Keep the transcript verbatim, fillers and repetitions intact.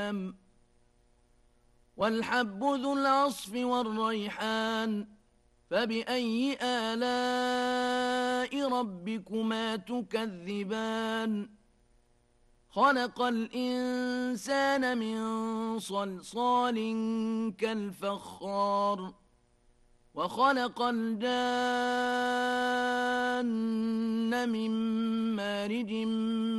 والحب ذو العصف والريحان فبأي آلاء ربكما تكذبان خلق الإنسان من صلصال كالفخار وخلق الجان من مارج